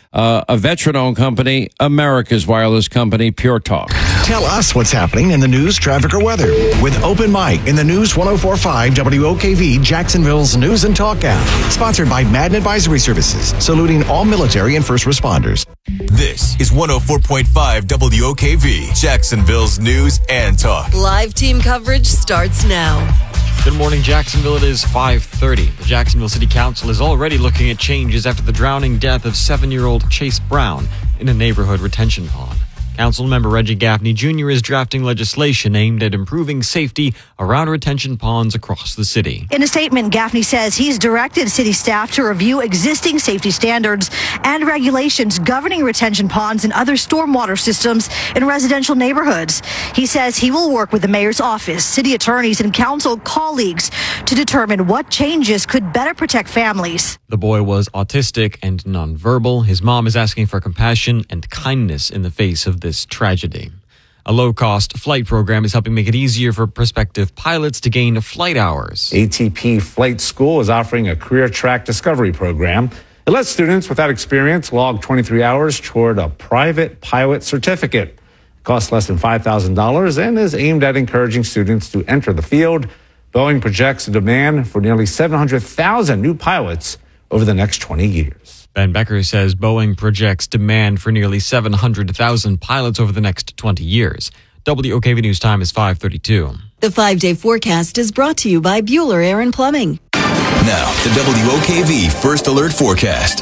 a veteran-owned company, America's wireless company, Pure Talk. Tell us what's happening in the news, traffic, or weather with Open Mic in the News 104.5 WOKV Jacksonville's News and Talk app. Sponsored by Madden Advisory Services, saluting all military and first responders. This is 104.5 WOKV Jacksonville's News and Talk. Live team coverage starts now. Good morning, Jacksonville. It is 5:30. The Jacksonville City Council is already looking at changes after the drowning death of 7-year-old Chase Brown in a neighborhood retention pond. Councilmember Reggie Gaffney Jr. is drafting legislation aimed at improving safety around retention ponds across the city. In a statement, Gaffney says he's directed city staff to review existing safety standards and regulations governing retention ponds and other stormwater systems in residential neighborhoods. He says he will work with the mayor's office, city attorneys, and council colleagues to determine what changes could better protect families. The boy was autistic and nonverbal. His mom is asking for compassion and kindness in the face of this tragedy. A low-cost flight program is helping make it easier for prospective pilots to gain flight hours. ATP Flight School is offering a career track discovery program. It lets students without experience log 23 hours toward a private pilot certificate. It costs less than $5,000 and is aimed at encouraging students to enter the field. Boeing projects a demand for nearly 700,000 new pilots over the next 20 years. Ben Becker says Boeing projects demand for nearly 700,000 pilots over the next 20 years. WOKV News Time is 5:32. The 5-day forecast is brought to you by Bueller Air and Plumbing. Now, the WOKV First Alert Forecast.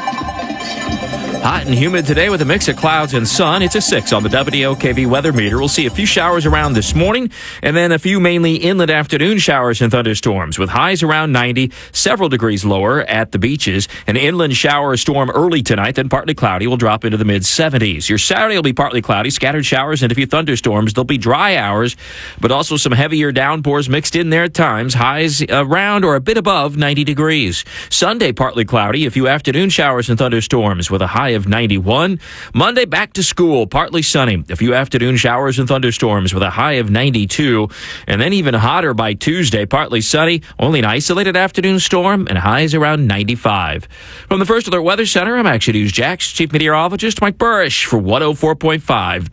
Hot and humid today with a mix of clouds and sun. It's a 6 on the WOKV weather meter. We'll see a few showers around this morning and then a few mainly inland afternoon showers and thunderstorms with highs around 90, several degrees lower at the beaches. An inland shower storm early tonight, then partly cloudy. Will drop into the mid-70s. Your Saturday will be partly cloudy, scattered showers and a few thunderstorms. There'll be dry hours, but also some heavier downpours mixed in there at times. Highs around or a bit above 90 degrees. Sunday, partly cloudy, a few afternoon showers and thunderstorms with a high of 91. Monday, back to school, partly sunny. A few afternoon showers and thunderstorms with a high of 92. And then even hotter by Tuesday, partly sunny, only an isolated afternoon storm, and highs around 95. From the First Alert Weather Center, I'm Action News Jax Chief Meteorologist Mike Burrish for 104.5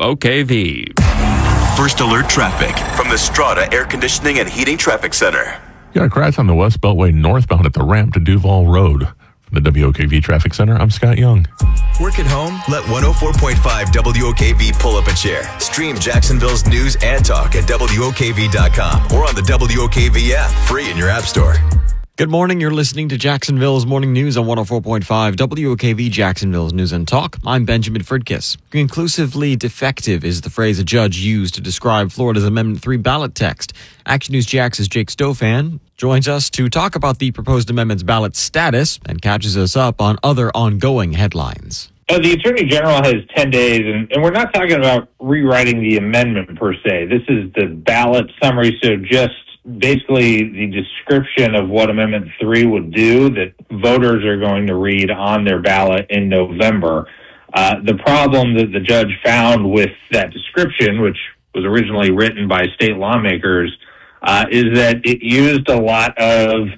WOKV. First Alert Traffic from the Strata Air Conditioning and Heating Traffic Center. Got a crash on the West Beltway northbound at the ramp to Duval Road. From the WOKV Traffic Center, I'm Scott Young. Work at home? Let 104.5 WOKV pull up a chair. Stream Jacksonville's News and Talk at WOKV.com or on the WOKV app, free in your app store. Good morning. You're listening to Jacksonville's Morning News on 104.5 WOKV Jacksonville's News and Talk. I'm Benjamin Fridkiss. Conclusively defective is the phrase a judge used to describe Florida's Amendment 3 ballot text. Action News Jax's Jake Stofan joins us to talk about the proposed amendment's ballot status and catches us up on other ongoing headlines. The Attorney General has 10 days, and we're not talking about rewriting the amendment per se. This is the ballot summary, so just basically the description of what Amendment 3 would do that voters are going to read on their ballot in November. The problem that the judge found with that description, which was originally written by state lawmakers, is that it used a lot of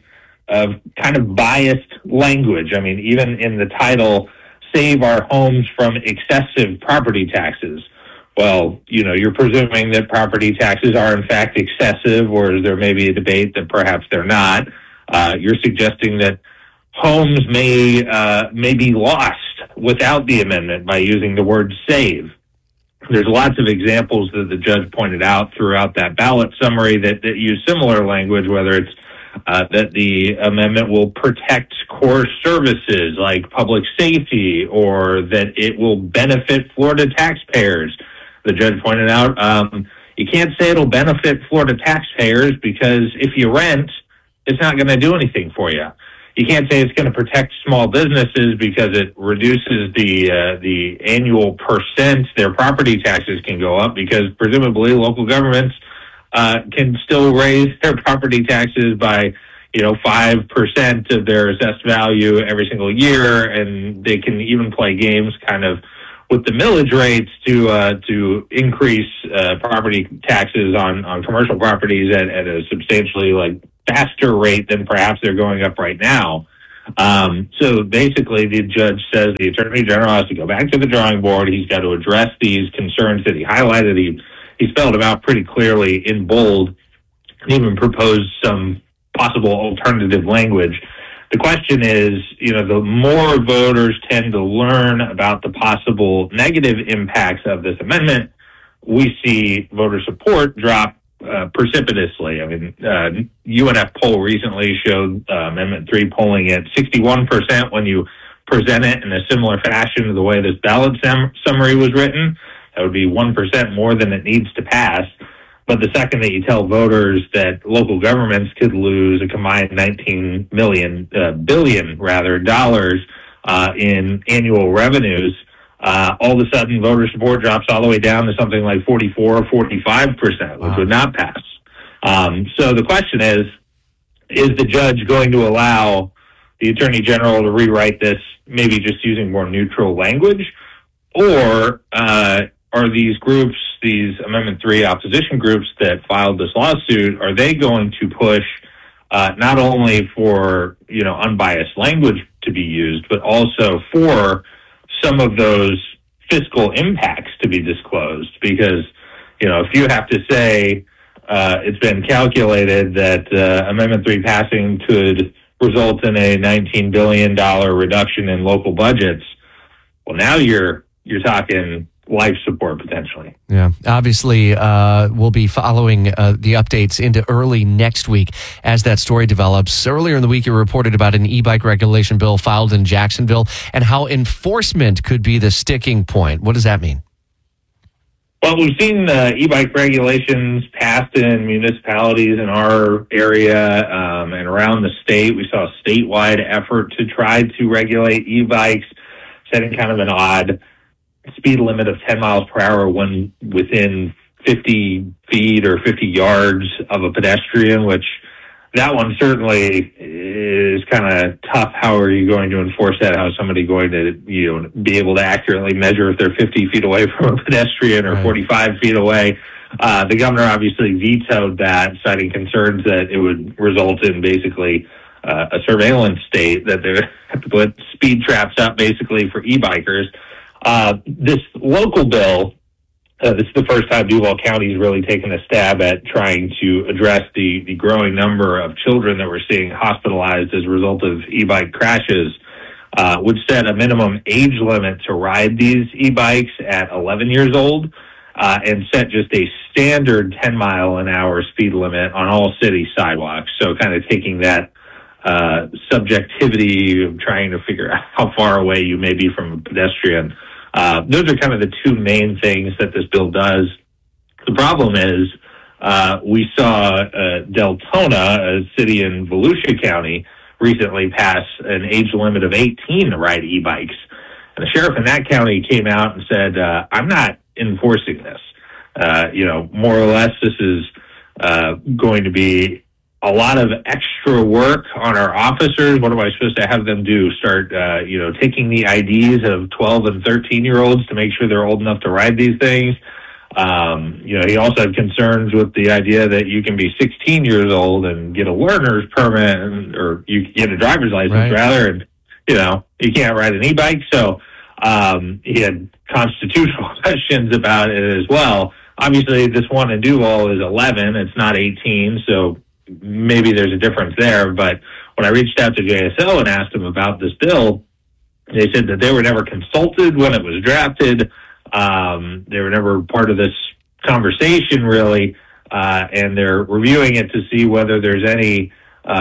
kind of biased language. I mean, even in the title, Save Our Homes from Excessive Property Taxes. Well, you're presuming that property taxes are in fact excessive, or is there maybe a debate that perhaps they're not? You're suggesting that homes may be lost without the amendment by using the word save. There's lots of examples that the judge pointed out throughout that ballot summary that use similar language, whether it's that the amendment will protect core services like public safety, or that it will benefit Florida taxpayers. The judge pointed out you can't say it'll benefit Florida taxpayers because if you rent, it's not going to do anything for you. You can't say it's going to protect small businesses because it reduces the annual percent their property taxes can go up, because presumably local governments can still raise their property taxes by 5% of their assessed value every single year, and they can even play games kind of with the millage rates to increase property taxes on commercial properties at a substantially faster rate than perhaps they're going up right now. So basically, the judge says the Attorney General has to go back to the drawing board. He's got to address these concerns that he highlighted. He spelled them out pretty clearly in bold, and even proposed some possible alternative language. The question is, the more voters tend to learn about the possible negative impacts of this amendment, we see voter support drop precipitously. I mean, UNF poll recently showed Amendment 3 polling at 61% when you present it in a similar fashion to the way this ballot summary was written. That would be 1% more than it needs to pass. But the second that you tell voters that local governments could lose a combined $19 billion dollars in annual revenues, all of a sudden voter support drops all the way down to something like 44 or 45%, which would not pass. So the question is the judge going to allow the Attorney General to rewrite this, maybe just using more neutral language? Or are these groups, these Amendment 3 opposition groups that filed this lawsuit, are they going to push not only for, unbiased language to be used, but also for some of those fiscal impacts to be disclosed? Because, if you have to say it's been calculated that Amendment 3 passing could result in a $19 billion reduction in local budgets, well, now you're talking life support potentially. Yeah, obviously we'll be following the updates into early next week as that story develops. Earlier in the week, you reported about an e-bike regulation bill filed in Jacksonville and how enforcement could be the sticking point. What does that mean? Well, we've seen e-bike regulations passed in municipalities in our area and around the state. We saw a statewide effort to try to regulate e-bikes, setting kind of an odd speed limit of 10 miles per hour when within 50 feet or 50 yards of a pedestrian, which that one certainly is kind of tough. How are you going to enforce that? How is somebody going to be able to accurately measure if they're 50 feet away from a pedestrian or 45 feet away? The governor obviously vetoed that, citing concerns that it would result in basically a surveillance state, that they have to put speed traps up basically for e-bikers. This local bill, this is the first time Duval County has really taken a stab at trying to address the growing number of children that we're seeing hospitalized as a result of e-bike crashes, would set a minimum age limit to ride these e-bikes at 11 years old, and set just a standard 10-mile-an-hour speed limit on all city sidewalks. So kind of taking that subjectivity of trying to figure out how far away you may be from a pedestrian. Those are kind of the two main things that this bill does. The problem is we saw Deltona, a city in Volusia County, recently pass an age limit of 18 to ride e-bikes. And the sheriff in that county came out and said, I'm not enforcing this. More or less, this is going to be a lot of extra work on our officers. What am I supposed to have them do? Start, taking the IDs of 12 and 13-year-olds to make sure they're old enough to ride these things. He also had concerns with the idea that you can be 16 years old and get a learner's permit, or you can get a driver's license, rather, and, you can't ride an e-bike. So he had constitutional questions about it as well. Obviously, this one in Duval is 11. It's not 18, so maybe there's a difference there. But when I reached out to JSO and asked them about this bill, they said that they were never consulted when it was drafted. They were never part of this conversation, really, and they're reviewing it to see whether there's any,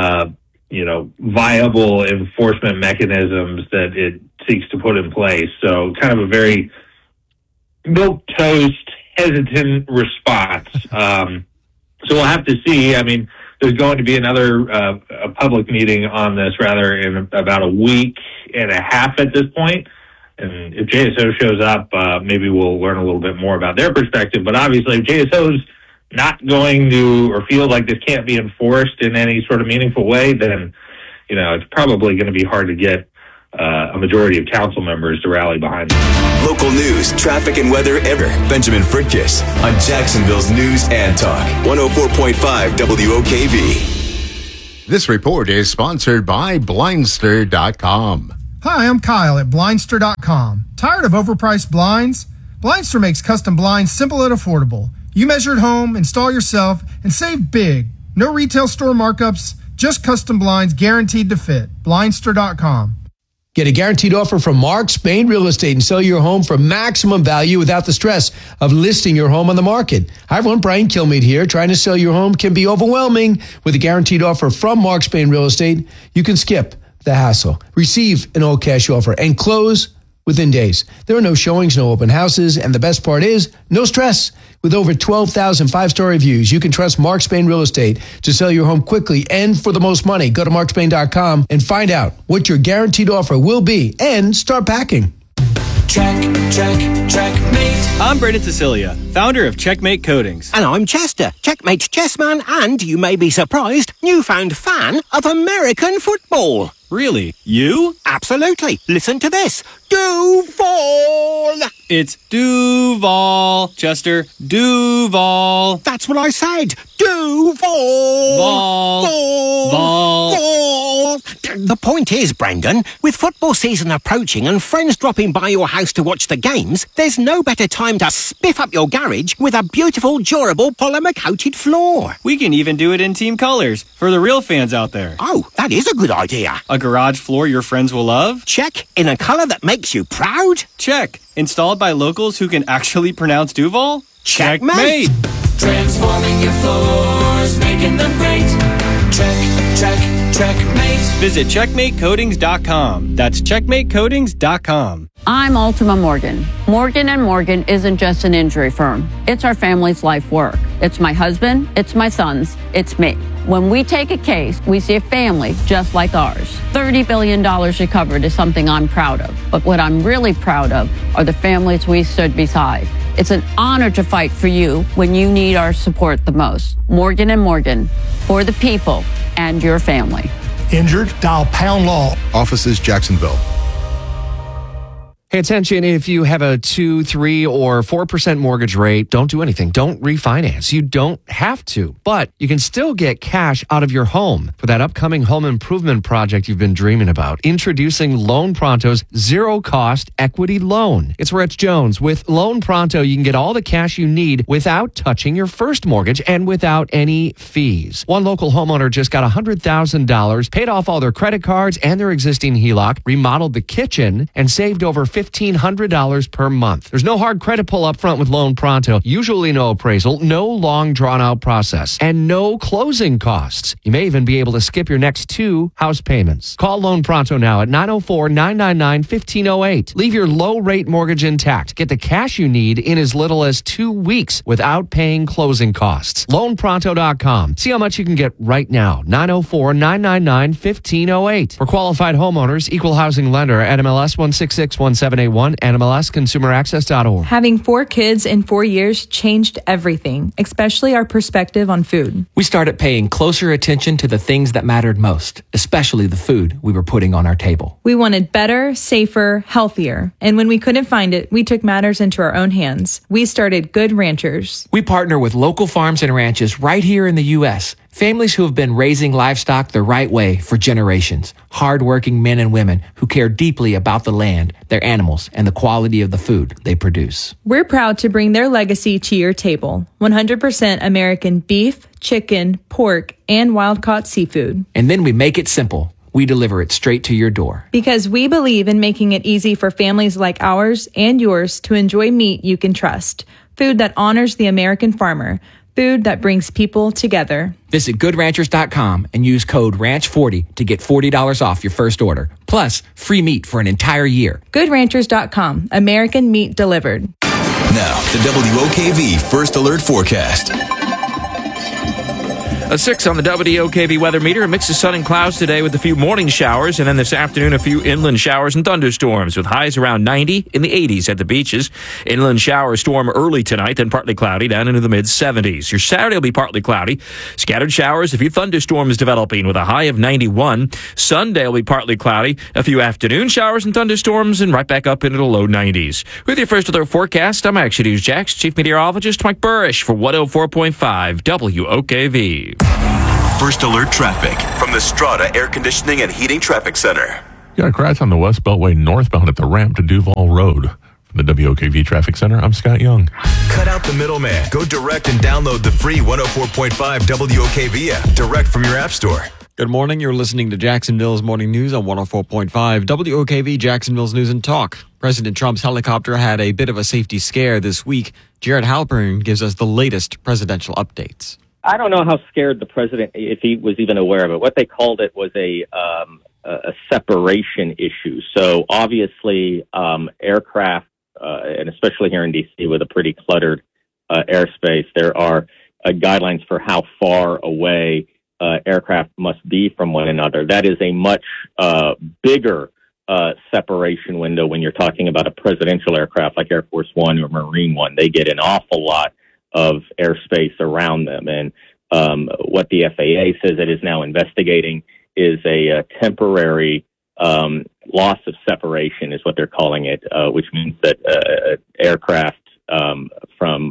viable enforcement mechanisms that it seeks to put in place. So kind of a very milquetoast, hesitant response. So we'll have to see. I mean, there's going to be another a public meeting on this, rather, in about a week and a half at this point. And if JSO shows up, maybe we'll learn a little bit more about their perspective. But obviously, if JSO's not going to, or feels like this can't be enforced in any sort of meaningful way, then, it's probably going to be hard to get a majority of council members to rally behind it. Local news, traffic, and weather ever. Benjamin Fridkiss on Jacksonville's News and Talk. 104.5 WOKV. This report is sponsored by Blindster.com. Hi, I'm Kyle at Blindster.com. Tired of overpriced blinds? Blindster makes custom blinds simple and affordable. You measure at home, install yourself, and save big. No retail store markups, just custom blinds guaranteed to fit. Blindster.com. Get a guaranteed offer from Mark Spain Real Estate and sell your home for maximum value without the stress of listing your home on the market. Hi, everyone. Brian Kilmeade here. Trying to sell your home can be overwhelming. With a guaranteed offer from Mark Spain Real Estate, you can skip the hassle, receive an all-cash offer, and close within days. There are no showings, no open houses, and the best part is no stress. With over 12,000 five-star reviews, you can trust Mark Spain Real Estate to sell your home quickly and for the most money. Go to markspain.com and find out what your guaranteed offer will be and start packing. Checkmate. I'm Brendan Cecilia, founder of Checkmate Coatings. And I'm Chester, Checkmate chessman, and you may be surprised, newfound fan of American football. Really? You? Absolutely. Listen to this. Duval. It's Duval, Chester. Duval. That's what I said. Duval. Vol. The point is, Brendan, with football season approaching and friends dropping by your house to watch the games, there's no better time to spiff up your garage with a beautiful, durable, polymer-coated floor. We can even do it in team colors for the real fans out there. Oh, that is a good idea. A garage floor your friends will love? Check. In a color that makes you proud? Check. Installed by locals who can actually pronounce Duval? Checkmate. Transforming your floors, making them great. Checkmate. Visit checkmatecoatings.com. That's checkmatecoatings.com. I'm Ultima Morgan. Morgan & Morgan isn't just an injury firm. It's our family's life work. It's my husband, it's my sons, it's me. When we take a case, we see a family just like ours. $30 billion recovered is something I'm proud of. But what I'm really proud of are the families we stood beside. It's an honor to fight for you when you need our support the most. Morgan & Morgan, for the people and your family. Injured? Dial Pound Law. Offices Jacksonville. Hey, attention, if you have a 2, 3, or 4% mortgage rate, don't do anything. Don't refinance. You don't have to, but you can still get cash out of your home for that upcoming home improvement project you've been dreaming about. Introducing Loan Pronto's zero-cost equity loan. It's Rich Jones. With Loan Pronto, you can get all the cash you need without touching your first mortgage and without any fees. One local homeowner just got $100,000, paid off all their credit cards and their existing HELOC, remodeled the kitchen, and saved over $1,500 per month. There's no hard credit pull up front with Loan Pronto. Usually no appraisal, no long drawn out process, and no closing costs. You may even be able to skip your next 2 house payments. Call Loan Pronto now at 904-999-1508. Leave your low rate mortgage intact. Get the cash you need in as little as 2 weeks without paying closing costs. LoanPronto.com. See how much you can get right now. 904-999-1508. For qualified homeowners, equal housing lender at MLS 1661781 and MLSConsumerAccess.org. Having 4 kids in 4 years changed everything, especially our perspective on food. We started paying closer attention to the things that mattered most, especially the food we were putting on our table. We wanted better, safer, healthier. And when we couldn't find it, we took matters into our own hands. We started Good Ranchers. We partner with local farms and ranches right here in the U.S., families who have been raising livestock the right way for generations. Hard-working men and women who care deeply about the land, their animals, and the quality of the food they produce. We're proud to bring their legacy to your table. 100% American beef, chicken, pork, and wild-caught seafood. And then we make it simple. We deliver it straight to your door. Because we believe in making it easy for families like ours and yours to enjoy meat you can trust. Food that honors the American farmer. Food that brings people together. Visit GoodRanchers.com and use code RANCH40 to get $40 off your first order. Plus, free meat for an entire year. GoodRanchers.com. American meat delivered. Now, the WOKV First Alert Forecast. A 6 on the WOKV weather meter. A mix of sun and clouds today with a few morning showers. And then this afternoon, a few inland showers and thunderstorms with highs around 90 in the 80s at the beaches. Inland shower storm early tonight, then partly cloudy down into the mid-70s. Your Saturday will be partly cloudy. Scattered showers, a few thunderstorms developing with a high of 91. Sunday will be partly cloudy. A few afternoon showers and thunderstorms and right back up into the low 90s. With your First Alert forecast, I'm Action News Jax Chief Meteorologist Mike Burrish for 104.5 WOKV. First Alert Traffic from the Strata Air Conditioning and Heating Traffic Center. You got a crash on the West Beltway northbound at the ramp to Duval Road. From the WOKV Traffic Center, I'm Scott Young. Cut out the middleman. Go direct and download the free 104.5 WOKV app direct from your app store. Good morning. You're listening to Jacksonville's Morning News on 104.5 WOKV, Jacksonville's News and Talk. President Trump's helicopter had a bit of a safety scare this week. Jared Halpern gives us the latest presidential updates. I don't know how scared the president, if he was even aware of it. What they called it was a separation issue. So obviously, aircraft, and especially here in D.C. with a pretty cluttered airspace, there are guidelines for how far away aircraft must be from one another. That is a much bigger separation window when you're talking about a presidential aircraft like Air Force One or Marine One. They get an awful lot of airspace around them. And what the FAA says it is now investigating is a temporary loss of separation is what they're calling it, which means that aircraft from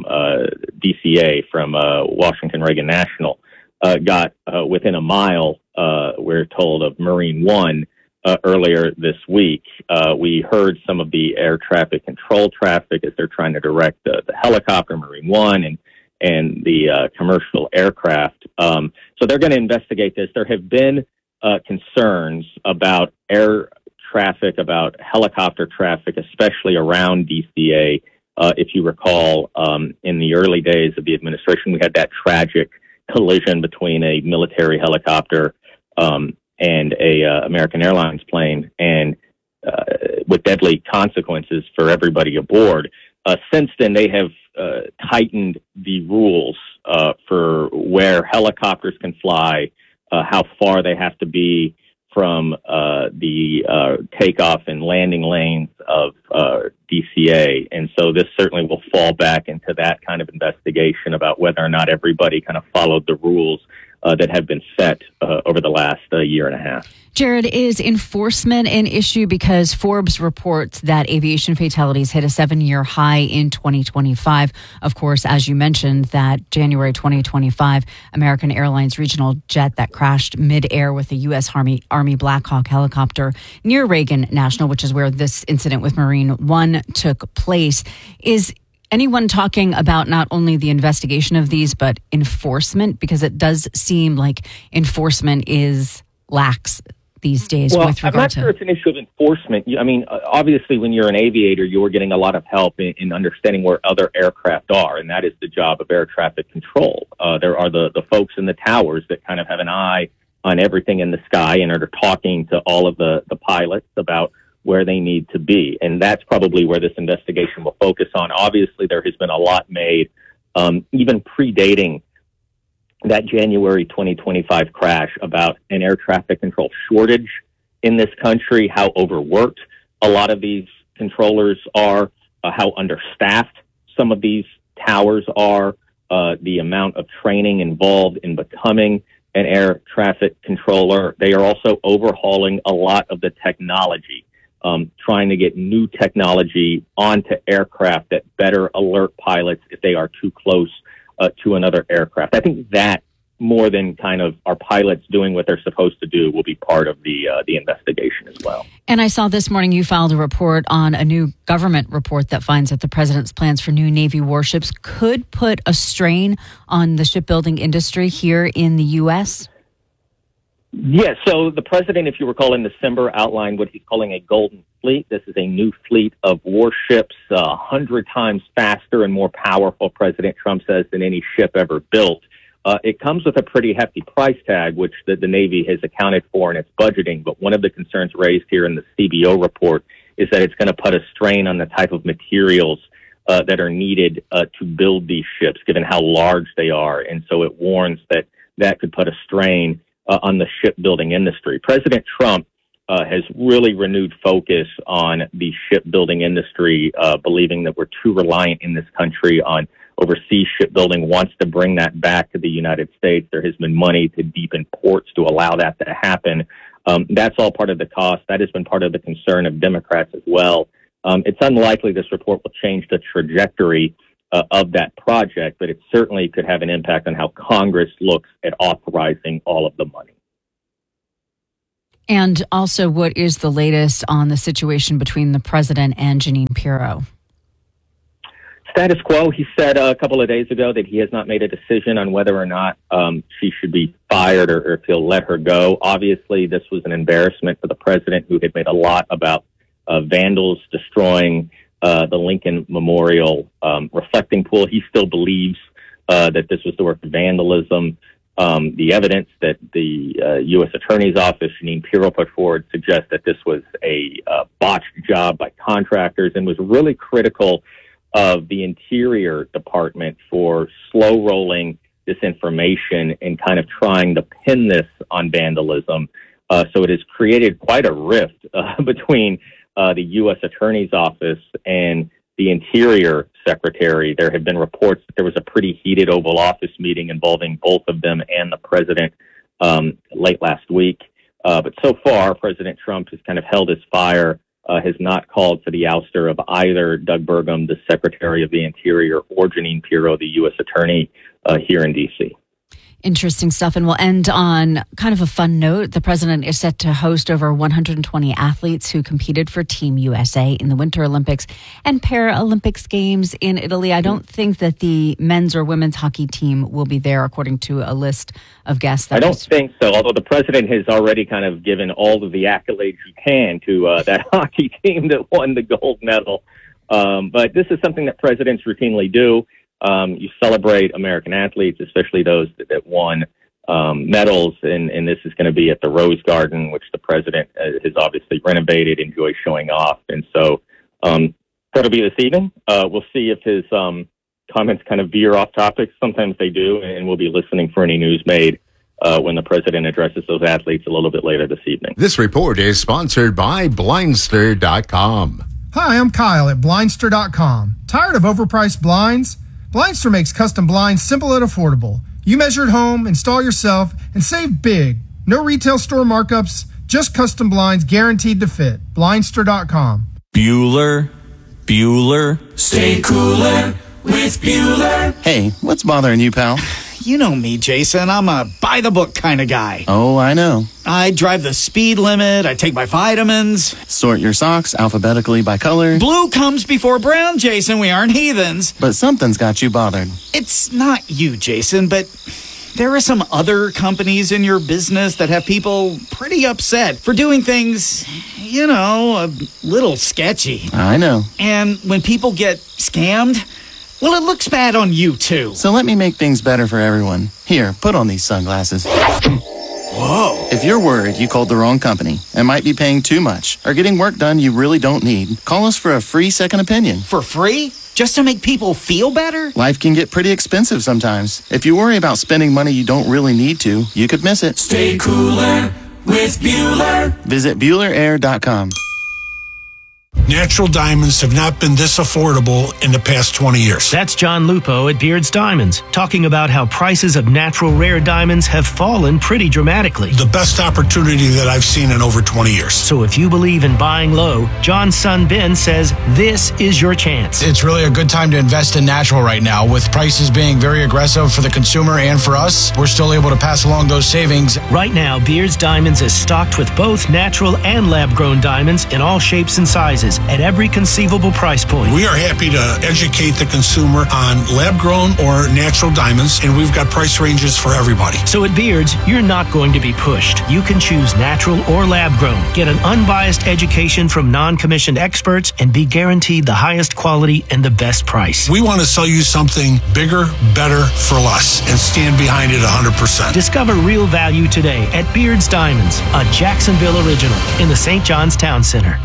DCA, from Washington Reagan National, got within a mile, we're told, of Marine One earlier this week. We heard some of the air traffic control traffic as they're trying to direct the helicopter, Marine One, and the commercial aircraft. So they're going to investigate this. There have been concerns about air traffic, about helicopter traffic, especially around DCA. If you recall, in the early days of the administration, we had that tragic collision between a military helicopter and a American Airlines plane, and with deadly consequences for everybody aboard. Since then, they have tightened the rules for where helicopters can fly, how far they have to be from the takeoff and landing lanes of DCA. And so this certainly will fall back into that kind of investigation about whether or not everybody kind of followed the rules that have been set over the last year and a half. Jared, is enforcement an issue? Because Forbes reports that aviation fatalities hit a 7-year high in 2025. Of course, as you mentioned, that January 2025 American Airlines regional jet that crashed midair with a U.S. Army Black Hawk helicopter near Reagan National, which is where this incident with Marine One took place. Is anyone talking about not only the investigation of these, but enforcement? Because it does seem like enforcement is lax these days with regard I'm not sure it's an issue of enforcement. I mean, obviously, when you're an aviator, you're getting a lot of help in understanding where other aircraft are, and that is the job of air traffic control. There are the folks in the towers that kind of have an eye on everything in the sky and are talking to all of the pilots about where they need to be. And that's probably where this investigation will focus on. Obviously, there has been a lot made, even predating that January 2025 crash, about an air traffic control shortage in this country, how overworked a lot of these controllers are, how understaffed some of these towers are, the amount of training involved in becoming an air traffic controller. They are also overhauling a lot of the technology, trying to get new technology onto aircraft that better alert pilots if they are too close to another aircraft. I think that, more than kind of our pilots doing what they're supposed to do, will be part of the investigation as well. And I saw this morning you filed a report on a new government report that finds that the president's plans for new Navy warships could put a strain on the shipbuilding industry here in the U.S. Yes, so the president, if you recall, in December outlined what he's calling a golden fleet. This is a new fleet of warships, 100 times faster and more powerful, President Trump says, than any ship ever built. It comes with a pretty hefty price tag, which the Navy has accounted for in its budgeting. But one of the concerns raised here in the CBO report is that it's going to put a strain on the type of materials that are needed to build these ships, given how large they are. And so it warns that that could put a strain on the shipbuilding industry. President Trump has really renewed focus on the shipbuilding industry, believing that we're too reliant in this country on overseas shipbuilding, wants to bring that back to the United States. There has been money to deepen ports to allow that to happen. That's all part of the cost. That has been part of the concern of Democrats as well. It's unlikely this report will change the trajectory of that project, but it certainly could have an impact on how Congress looks at authorizing all of the money. And also, what is the latest on the situation between the president and Jeanine Pirro? Status quo. He said a couple of days ago that he has not made a decision on whether or not she should be fired or if he'll let her go. Obviously, this was an embarrassment for the president, who had made a lot about vandals destroying the Lincoln Memorial reflecting pool. He still believes that this was the work of vandalism. The evidence that the U.S. Attorney's Office, Jeanine Pirro, put forward suggests that this was a botched job by contractors, and was really critical of the Interior Department for slow rolling this information and kind of trying to pin this on vandalism. So it has created quite a rift between the U.S. Attorney's Office and the Interior Secretary. There have been reports that there was a pretty heated Oval Office meeting involving both of them and the president late last week. But so far, President Trump has kind of held his fire, has not called for the ouster of either Doug Burgum, the Secretary of the Interior, or Jeanine Pirro, the U.S. Attorney here in D.C. Interesting stuff. And we'll end on kind of a fun note. The president is set to host over 120 athletes who competed for Team USA in the Winter Olympics and Paralympics Games in Italy. I don't think that the men's or women's hockey team will be there, according to a list of guests. I don't think so, although the president has already kind of given all of the accolades you can to that hockey team that won the gold medal. But this is something that presidents routinely do. You celebrate American athletes, especially those that won medals, and this is going to be at the Rose Garden, which the president has obviously renovated, enjoys showing off. And so that'll be this evening. We'll see if his comments kind of veer off topic. Sometimes they do, and we'll be listening for any news made when the president addresses those athletes a little bit later this evening. This report is sponsored by Blindster.com. Hi, I'm Kyle at Blindster.com. Tired of overpriced blinds? Blindster makes custom blinds simple and affordable. You measure at home, install yourself, and save big. No retail store markups, just custom blinds guaranteed to fit. Blindster.com. Bueller. Stay cooler with Bueller. Hey, what's bothering you, pal? You know me, Jason. I'm a by-the-book kind of guy. Oh, I know. I drive the speed limit. I take my vitamins. Sort your socks alphabetically by color. Blue comes before brown, Jason. We aren't heathens. But something's got you bothered. It's not you, Jason, but there are some other companies in your business that have people pretty upset for doing things, you know, a little sketchy. I know. And when people get scammed, well, it looks bad on you, too. So let me make things better for everyone. Here, put on these sunglasses. Whoa. If you're worried you called the wrong company and might be paying too much or getting work done you really don't need, call us for a free second opinion. For free? Just to make people feel better? Life can get pretty expensive sometimes. If you worry about spending money you don't really need to, you could miss it. Stay cooler with Bueller. Visit BuellerAir.com. Natural diamonds have not been this affordable in the past 20 years. That's John Lupo at Beards Diamonds, talking about how prices of natural rare diamonds have fallen pretty dramatically. The best opportunity that I've seen in over 20 years. So if you believe in buying low, John's son Ben says this is your chance. It's really a good time to invest in natural right now. With prices being very aggressive for the consumer and for us, we're still able to pass along those savings. Right now, Beards Diamonds is stocked with both natural and lab-grown diamonds in all shapes and sizes at every conceivable price point. We are happy to educate the consumer on lab-grown or natural diamonds, and we've got price ranges for everybody. So at Beards, you're not going to be pushed. You can choose natural or lab-grown. Get an unbiased education from non-commissioned experts and be guaranteed the highest quality and the best price. We want to sell you something bigger, better, for less, and stand behind it 100%. Discover real value today at Beards Diamonds, a Jacksonville original in the St. John's Town Center.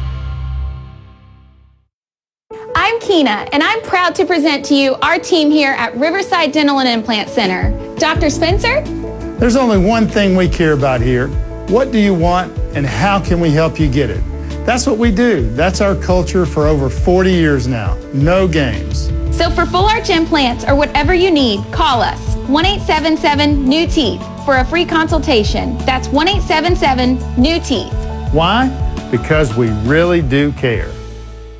I'm Keena, and I'm proud to present to you our team here at Riverside Dental and Implant Center. Dr. Spencer? There's only one thing we care about here. What do you want, and how can we help you get it? That's what we do. That's our culture for over 40 years now. No games. So for full arch implants or whatever you need, call us 1-877-NEW-TEETH for a free consultation. That's 1-877-NEW-TEETH. Why? Because we really do care.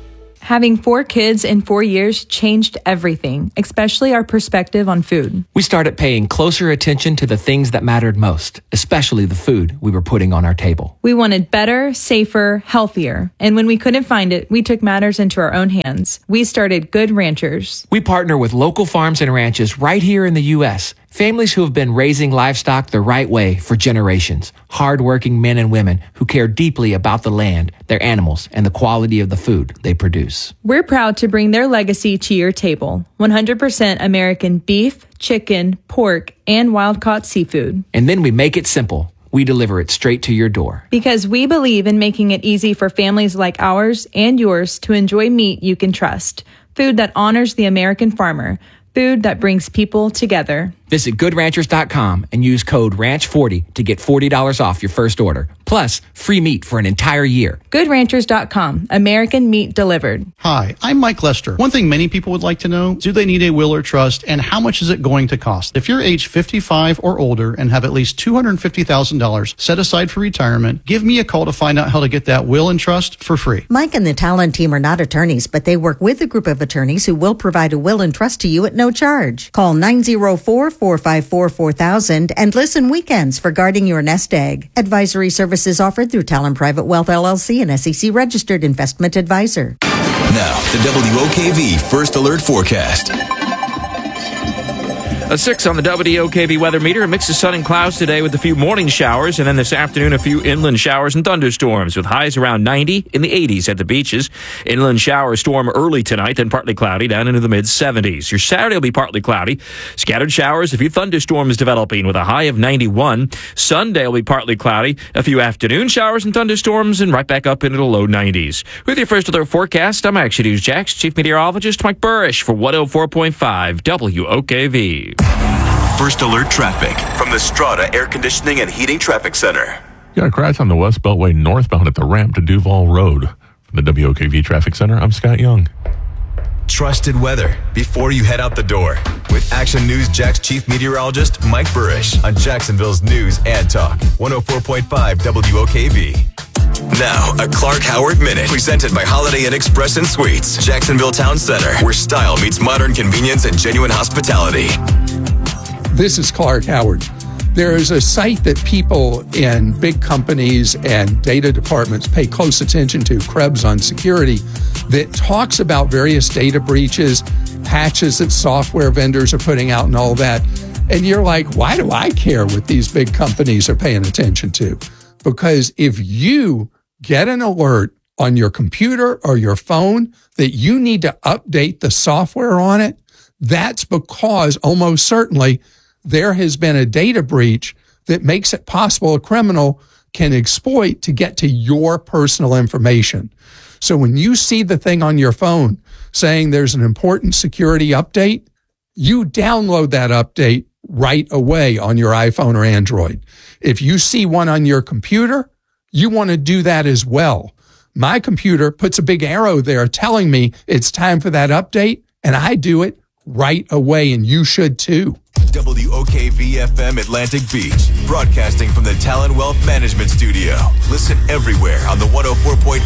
Having 4 kids in 4 years changed everything, especially our perspective on food. We started paying closer attention to the things that mattered most, especially the food we were putting on our table. We wanted better, safer, healthier. And when we couldn't find it, we took matters into our own hands. We started Good Ranchers. We partner with local farms and ranches right here in the U.S., families who have been raising livestock the right way for generations. Hardworking men and women who care deeply about the land, their animals, and the quality of the food they produce. We're proud to bring their legacy to your table. 100% American beef, chicken, pork, and wild-caught seafood. And then we make it simple. We deliver it straight to your door. Because we believe in making it easy for families like ours and yours to enjoy meat you can trust. Food that honors the American farmer. Food that brings people together. Visit GoodRanchers.com and use code RANCH40 to get $40 off your first order. Plus, free meat for an entire year. GoodRanchers.com. American meat delivered. Hi, I'm Mike Lester. One thing many people would like to know, do they need a will or trust, and how much is it going to cost? If you're age 55 or older and have at least $250,000 set aside for retirement, give me a call to find out how to get that will and trust for free. Mike and the Talon team are not attorneys, but they work with a group of attorneys who will provide a will and trust to you at no charge. Call 904-454-4000 and listen weekends for guarding your nest egg. Advisory services offered through Talon Private Wealth LLC, an SEC registered investment advisor. Now, the WOKV First Alert Forecast. A 6 on the WOKV weather meter. A mix of sun and clouds today with a few morning showers, and then this afternoon a few inland showers and thunderstorms with highs around 90, in the 80s at the beaches. Inland shower storm early tonight, then partly cloudy down into the mid-70s. Your Saturday will be partly cloudy. Scattered showers, a few thunderstorms developing with a high of 91. Sunday will be partly cloudy. A few afternoon showers and thunderstorms, and right back up into the low 90s. With your First Alert forecast, I'm Action News Jax Chief Meteorologist Mike Burrish for 104.5 WOKV. First Alert Traffic from the Strata Air Conditioning and Heating Traffic Center. Got a crash on the West Beltway northbound at the ramp to Duval Road. From the WOKV Traffic Center, I'm Scott Young. Trusted weather before you head out the door with Action News Jax Chief Meteorologist Mike Burrish on Jacksonville's News and Talk 104.5 WOKV. Now, a Clark Howard Minute, presented by Holiday Inn Express and Suites, Jacksonville Town Center, where style meets modern convenience and genuine hospitality. This is Clark Howard. There is a site that people in big companies and data departments pay close attention to, Krebs on Security, that talks about various data breaches, patches that software vendors are putting out and all that. And you're like, why do I care what these big companies are paying attention to? Because if you get an alert on your computer or your phone that you need to update the software on it, that's because almost certainly there has been a data breach that makes it possible a criminal can exploit to get to your personal information. So when you see the thing on your phone saying there's an important security update, you download that update right away on your iPhone or Android. If you see one on your computer, you want to do that as well. My computer puts a big arrow there telling me it's time for that update, and I do it right away, and you should too. WOKV-FM Atlantic Beach, broadcasting from the Talon Wealth Management Studio. Listen everywhere on the 104.5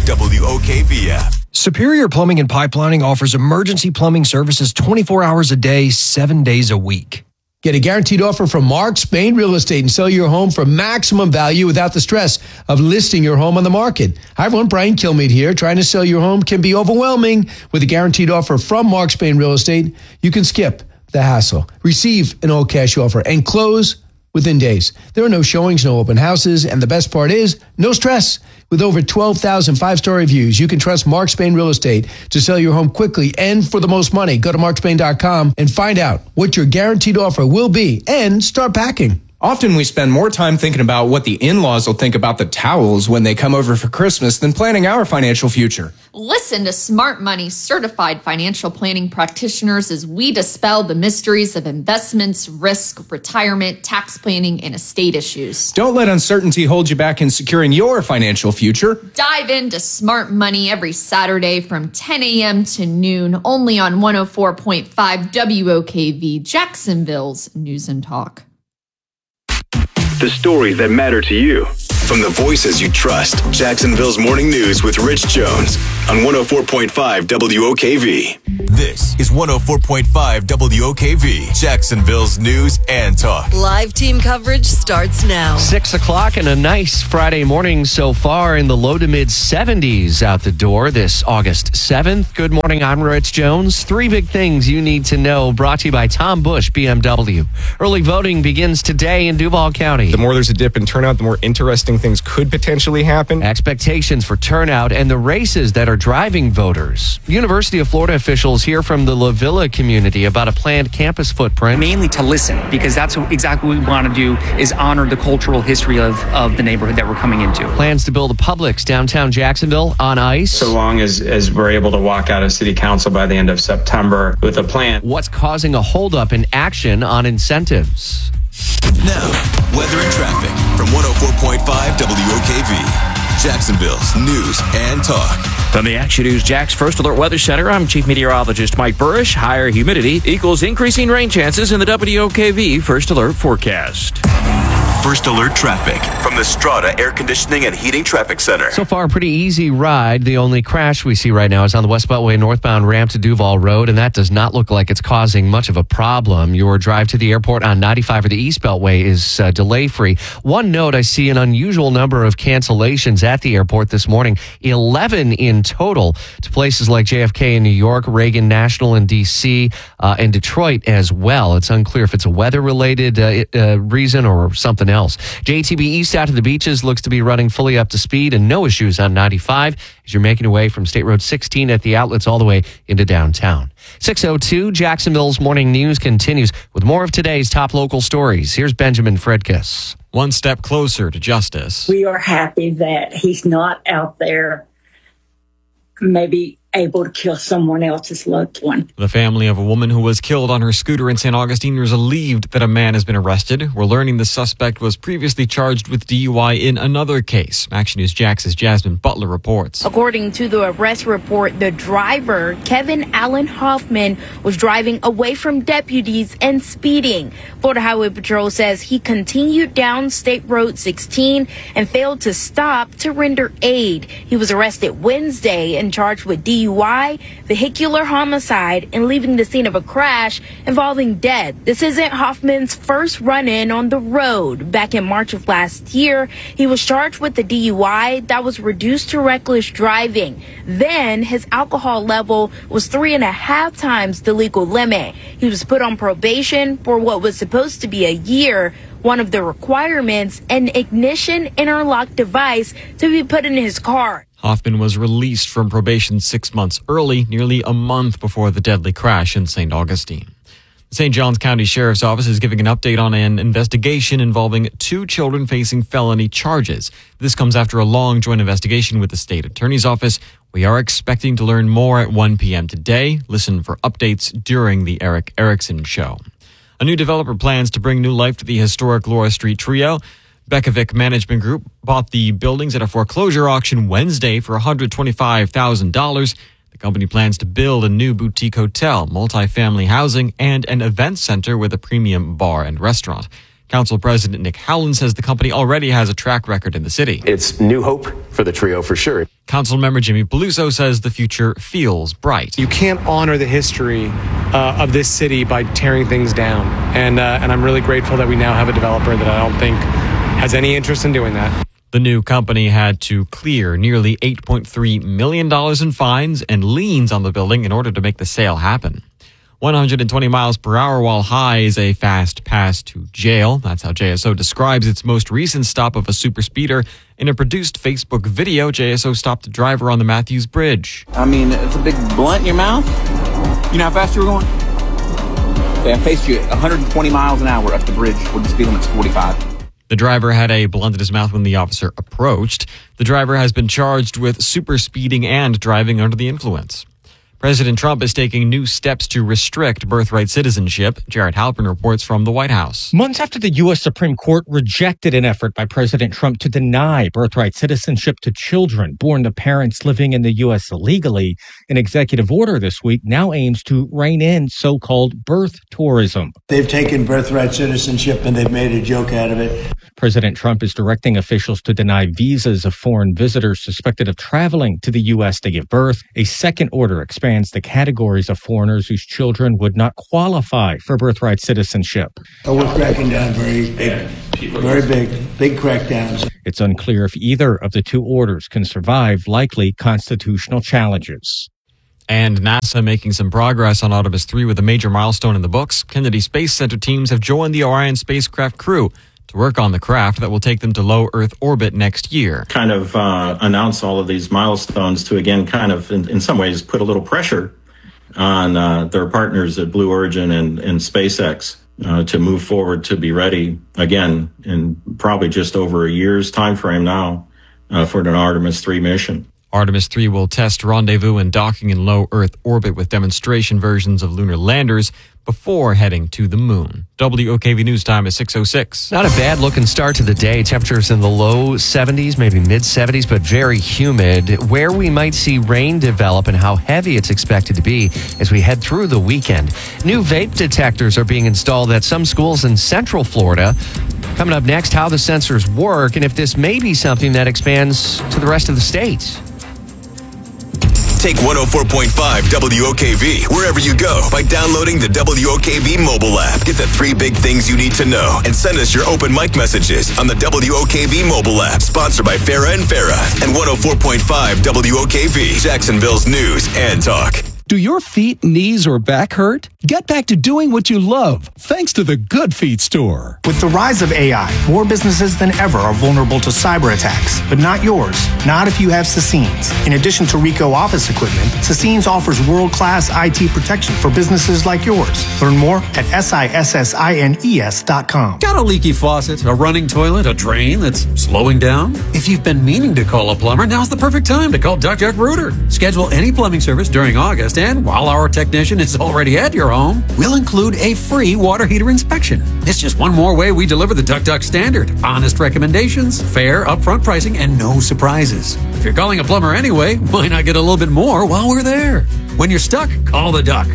WOKV app. Superior Plumbing and Pipelining offers emergency plumbing services 24 hours a day, 7 days a week. Get a guaranteed offer from Mark Spain Real Estate and sell your home for maximum value without the stress of listing your home on the market. Hi everyone, Brian Kilmeade here. Trying to sell your home can be overwhelming. With a guaranteed offer from Mark Spain Real Estate, you can skip the hassle, receive an all-cash offer, and close within days. There are no showings, no open houses, and the best part is, no stress. With over 12,000 five-star reviews, you can trust Mark Spain Real Estate to sell your home quickly and for the most money. Go to markspain.com and find out what your guaranteed offer will be and start packing. Often we spend more time thinking about what the in-laws will think about the towels when they come over for Christmas than planning our financial future. Listen to Smart Money certified financial planning practitioners as we dispel the mysteries of investments, risk, retirement, tax planning, and estate issues. Don't let uncertainty hold you back in securing your financial future. Dive into Smart Money every Saturday from 10 a.m. to noon, only on 104.5 WOKV, Jacksonville's News and Talk. The stories that matter to you. from the voices you trust. Jacksonville's Morning News with Rich Jones on 104.5 WOKV. This is 104.5 WOKV, Jacksonville's News and Talk. Live team coverage starts now. 6 o'clock and a nice Friday morning so far in the low to mid 70s out the door this August 7th. Good morning, I'm Rich Jones. 3 big things you need to know, brought to you by Tom Bush BMW. Early voting begins today in Duval County. The more there's a dip in turnout, the more interesting things could potentially happen. Expectations for turnout and the races that are driving voters. University of Florida officials hear from the La Villa community about a planned campus footprint. Mainly to listen, because that's exactly what we want to do, is honor the cultural history of the neighborhood that we're coming into. Plans to build a Publix downtown Jacksonville on ice. So long as we're able to walk out of city council by the end of September with a plan. What's causing a holdup in action on incentives? Now, weather and traffic from 104.5 WOKV. Jacksonville's News and Talk. From the Action News Jax First Alert Weather Center, I'm Chief Meteorologist Mike Burrish. Higher humidity equals increasing rain chances in the WOKV First Alert forecast. First Alert traffic from the Strata Air Conditioning and Heating Traffic Center. So far, a pretty easy ride. The only crash we see right now is on the West Beltway northbound ramp to Duval Road, and that does not look like it's causing much of a problem. Your drive to the airport on 95 or the East Beltway is delay-free. One note, I see an unusual number of cancellations at the airport this morning, 11 in total, to places like JFK in New York, Reagan National in D.C., and Detroit as well. It's unclear if it's a weather-related reason or something else. JTB East out to the beaches looks to be running fully up to speed and no issues on 95 as you're making your way from State Road 16 at the outlets all the way into downtown. 6:02, Jacksonville's Morning News continues with more of today's top local stories. Here's Benjamin Fredkiss. One step closer to justice. We are happy that he's not out there maybe able to kill someone else's loved one. The family of a woman who was killed on her scooter in St. Augustine is relieved that a man has been arrested. We're learning the suspect was previously charged with DUI in another case. Action News Jax's Jasmine Butler reports. According to the arrest report, the driver, Kevin Allen Hoffman, was driving away from deputies and speeding. Florida Highway Patrol says he continued down State Road 16 and failed to stop to render aid. He was arrested Wednesday and charged with DUI, vehicular homicide, and leaving the scene of a crash involving death. This isn't Hoffman's first run-in on the road. Back in March of last year, he was charged with the DUI that was reduced to reckless driving. Then his alcohol level was 3.5 times the legal limit. He was put on probation for what was supposed to be a year. One of the requirements, an ignition interlock device to be put in his car. Hoffman was released from probation 6 months early, nearly a month before the deadly crash in St. Augustine. The St. Johns County Sheriff's Office is giving an update on an investigation involving 2 children facing felony charges. This comes after a long joint investigation with the state attorney's office. We are expecting to learn more at 1 p.m. today. Listen for updates during the Eric Erickson Show. A new developer plans to bring new life to the historic Laura Street Trio. Bekovic Management Group bought the buildings at a foreclosure auction Wednesday for $125,000. The company plans to build a new boutique hotel, multifamily housing, and an event center with a premium bar and restaurant. Council President Nick Howland says the company already has a track record in the city. It's new hope for the trio for sure. Council member Jimmy Peluso says the future feels bright. You can't honor the history of this city by tearing things down. And I'm really grateful that we now have a developer that I don't think has any interest in doing that. The new company had to clear nearly $8.3 million in fines and liens on the building in order to make the sale happen. 120 miles per hour while high is a fast pass to jail. That's how JSO describes its most recent stop of a super speeder. In a produced Facebook video, JSO stopped a driver on the Matthews Bridge. I mean, it's a big blunt in your mouth. You know how fast you were going? Okay, I paced you 120 miles an hour up the bridge where the speed limit's 45. The driver had a blunt in his mouth when the officer approached. The driver has been charged with super speeding and driving under the influence. President Trump is taking new steps to restrict birthright citizenship. Jared Halpern reports from the White House. Months after the U.S. Supreme Court rejected an effort by President Trump to deny birthright citizenship to children born to parents living in the U.S. illegally, an executive order this week now aims to rein in so-called birth tourism. They've taken birthright citizenship and they've made a joke out of it. President Trump is directing officials to deny visas of foreign visitors suspected of traveling to the U.S. to give birth. A second order expands the categories of foreigners whose children would not qualify for birthright citizenship. Oh, we're cracking down very big crackdowns. It's unclear if either of the two orders can survive likely constitutional challenges. And NASA making some progress on Artemis 3 with a major milestone in the books. Kennedy Space Center teams have joined the Orion spacecraft crew to work on the craft that will take them to low Earth orbit next year. Kind of announce all of these milestones to, again, kind of in some ways put a little pressure on their partners at Blue Origin and SpaceX to move forward, to be ready again in probably just over a year's time frame now for an Artemis 3 mission. Artemis 3 will test rendezvous and docking in low Earth orbit with demonstration versions of lunar landers before heading to the moon. WOKV News Time is 6:06. Not a bad looking start to the day. Temperatures in the low 70s, maybe mid 70s, but very humid. Where we might see rain develop and how heavy it's expected to be as we head through the weekend. New vape detectors are being installed at some schools in Central Florida. Coming up next, how the sensors work and if this may be something that expands to the rest of the state. Take 104.5 WOKV wherever you go by downloading the WOKV mobile app. Get the 3 big things you need to know and send us your open mic messages on the WOKV mobile app. Sponsored by Farah and Farah and 104.5 WOKV, Jacksonville's news and talk. Do your feet, knees, or back hurt? Get back to doing what you love, thanks to the Good Feet store. With the rise of AI, more businesses than ever are vulnerable to cyber attacks, but not yours. Not if you have Sassines. In addition to Rico office equipment, Sassines offers world-class IT protection for businesses like yours. Learn more at SISSINES.com. Got a leaky faucet, a running toilet, a drain that's slowing down? If you've been meaning to call a plumber, now's the perfect time to call Duck Duck Rooter. Schedule any plumbing service during August, and while our technician is already at your home, we'll include a free water heater inspection. It's just one more way we deliver the Duck Duck standard. Honest recommendations, fair upfront pricing, and no surprises. If you're calling a plumber anyway, why not get a little bit more while we're there? When you're stuck, call the Duck.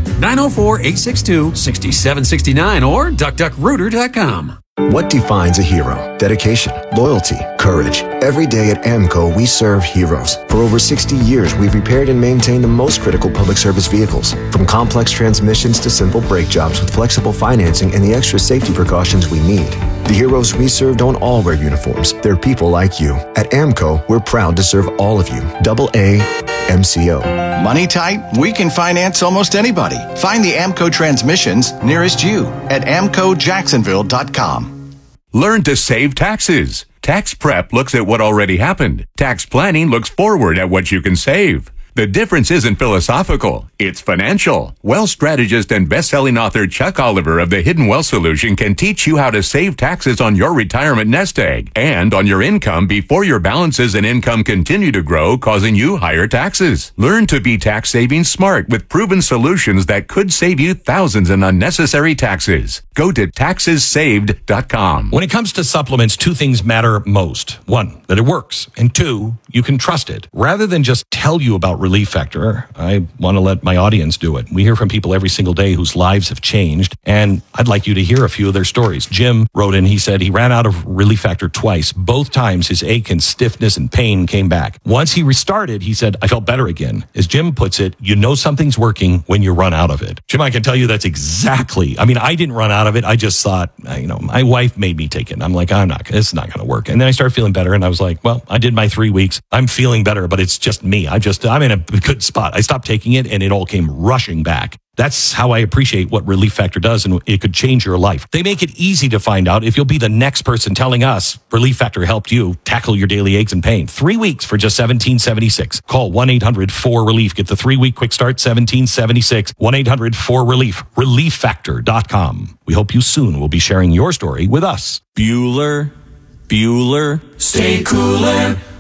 904-862-6769 or duckduckrooter.com. What defines a hero? Dedication, loyalty, courage. Every day at AMCO, we serve heroes. For over 60 years, we've repaired and maintained the most critical public service vehicles. From complex transmissions to simple brake jobs with flexible financing and the extra safety precautions we need. The heroes we serve don't all wear uniforms. They're people like you. At AMCO, we're proud to serve all of you. AA MCO. Money tight? We can finance almost anybody. Find the AMCO transmissions nearest you at AMCOJacksonville.com. Learn to save taxes. Tax prep looks at what already happened. Tax planning looks forward at what you can save. The difference isn't philosophical, it's financial. Wealth strategist and best-selling author Chuck Oliver of the Hidden Wealth Solution can teach you how to save taxes on your retirement nest egg and on your income before your balances and income continue to grow, causing you higher taxes. Learn to be tax saving smart with proven solutions that could save you thousands in unnecessary taxes. Go to taxessaved.com. When it comes to supplements, 2 things matter most. 1, that it works, and 2, you can trust it. Rather than just tell you about Relief Factor, I want to let my audience do it. We hear from people every single day whose lives have changed, and I'd like you to hear a few of their stories. Jim wrote in, he said he ran out of Relief Factor twice. Both times his ache and stiffness and pain came back. Once he restarted, he said, I felt better again. As Jim puts it, you know something's working when you run out of it. Jim, I can tell you that's exactly, I didn't run out of it. I just thought, my wife made me take it. I'm like, it's not going to work. And then I started feeling better, and I was like, well, I did my 3 weeks. I'm feeling better, but it's just me. I'm in a good spot. I stopped taking it, and it all came rushing back. That's how I appreciate what Relief Factor does, and it could change your life. They make it easy to find out if you'll be the next person telling us Relief Factor helped you tackle your daily aches and pain. 3 weeks for just $17.76. Call 1-800-4RELIEF. Get the 3-week quick start, $17.76. 1-800-4RELIEF. ReliefFactor.com. We hope you soon will be sharing your story with us. Bueller, stay cooler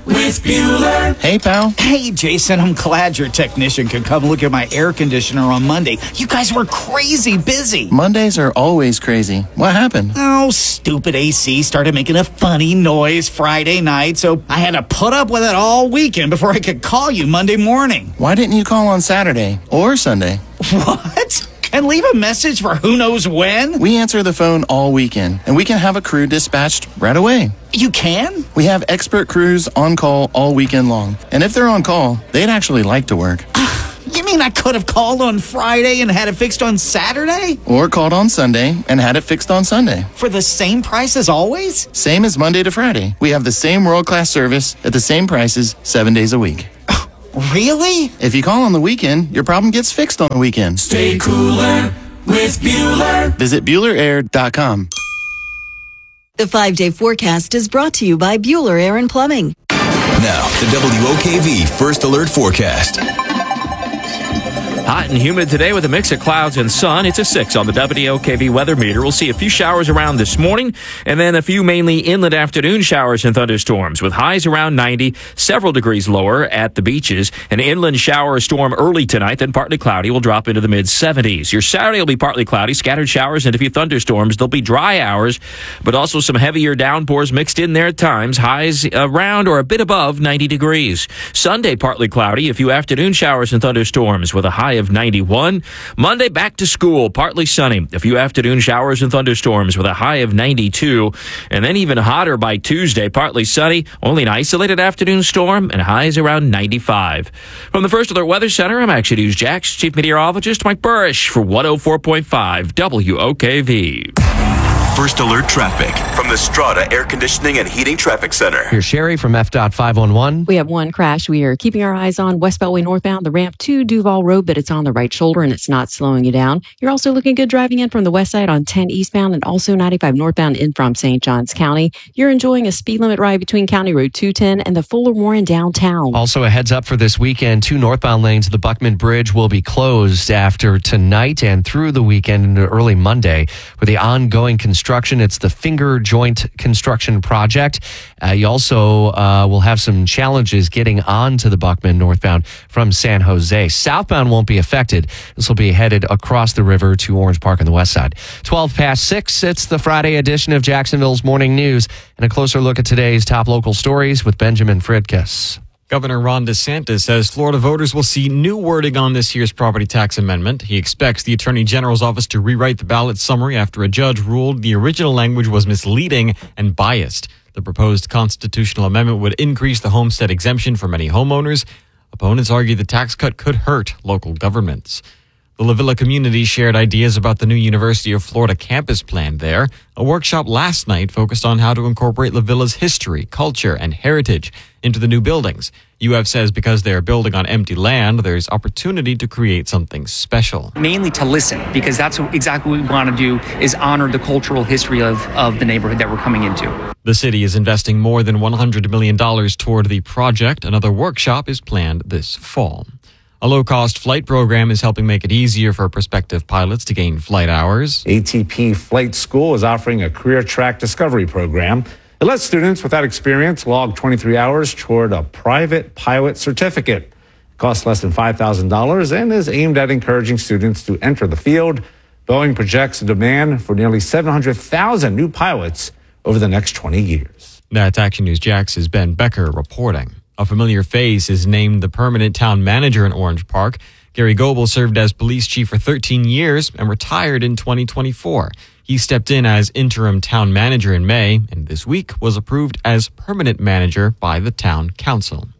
with Bueller. Hey, pal. Hey, Jason, I'm glad your technician could come look at my air conditioner on Monday. You guys were crazy busy. Mondays are always crazy. What happened? Oh, stupid AC started making a funny noise Friday night, so I had to put up with it all weekend before I could call you Monday morning. Why didn't you call on Saturday or Sunday? What? And leave a message for who knows when? We answer the phone all weekend, and we can have a crew dispatched right away. You can? We have expert crews on call all weekend long. And if they're on call, they'd actually like to work. You mean I could have called on Friday and had it fixed on Saturday? Or called on Sunday and had it fixed on Sunday. For the same price as always? Same as Monday to Friday. We have the same world-class service at the same prices 7 days a week. Really? If you call on the weekend, your problem gets fixed on the weekend. Stay cooler with Bueller. Visit BuellerAir.com. The 5-day forecast is brought to you by Bueller Air and Plumbing. Now, the WOKV First Alert Forecast. Hot and humid today with a mix of clouds and sun. It's a 6 on the WOKV weather meter. We'll see a few showers around this morning and then a few mainly inland afternoon showers and thunderstorms with highs around 90, several degrees lower at the beaches. An inland shower storm early tonight, then partly cloudy will drop into the mid-70s. Your Saturday will be partly cloudy, scattered showers and a few thunderstorms. There'll be dry hours, but also some heavier downpours mixed in there at times. Highs around or a bit above 90 degrees. Sunday, partly cloudy, a few afternoon showers and thunderstorms with a high of 91. Monday, back to school, partly sunny. A few afternoon showers and thunderstorms with a high of 92. And then even hotter by Tuesday, partly sunny, only an isolated afternoon storm, and highs around 95. From the First Alert Weather Center, I'm Action News Jax Chief Meteorologist Mike Burrish for 104.5 WOKV. First Alert Traffic from the Strata Air Conditioning and Heating Traffic Center. Here's Sherry from FDOT 511. We have one crash. We are keeping our eyes on West Beltway northbound, the ramp to Duval Road, but it's on the right shoulder and it's not slowing you down. You're also looking good driving in from the west side on 10 eastbound and also 95 northbound in from St. Johns County. You're enjoying a speed limit ride between County Road 210 and the Fuller Warren downtown. Also a heads up for this weekend, 2 northbound lanes of the Buckman Bridge will be closed after tonight and through the weekend into early Monday with the ongoing construction. It's the Finger Joint Construction Project. You also will have some challenges getting onto the Buckman northbound from San Jose. Southbound won't be affected. This will be headed across the river to Orange Park on the west side. 12 past 6, it's the Friday edition of Jacksonville's Morning News and a closer look at today's top local stories with Benjamin Fridkes. Governor Ron DeSantis says Florida voters will see new wording on this year's property tax amendment. He expects the Attorney General's office to rewrite the ballot summary after a judge ruled the original language was misleading and biased. The proposed constitutional amendment would increase the homestead exemption for many homeowners. Opponents argue the tax cut could hurt local governments. The La Villa community shared ideas about the new University of Florida campus plan there. A workshop last night focused on how to incorporate La Villa's history, culture, and heritage into the new buildings. UF says because they're building on empty land, there's opportunity to create something special. Mainly to listen, because that's exactly what we want to do, is honor the cultural history of the neighborhood that we're coming into. The city is investing more than $100 million toward the project. Another workshop is planned this fall. A low-cost flight program is helping make it easier for prospective pilots to gain flight hours. ATP Flight School is offering a career track discovery program. It lets students without experience log 23 hours toward a private pilot certificate. It costs less than $5,000 and is aimed at encouraging students to enter the field. Boeing projects a demand for nearly 700,000 new pilots over the next 20 years. That's Action News Jax's Ben Becker reporting. A familiar face is named the permanent town manager in Orange Park. Gary Goebel served as police chief for 13 years and retired in 2024. He stepped in as interim town manager in May, and this week was approved as permanent manager by the town council.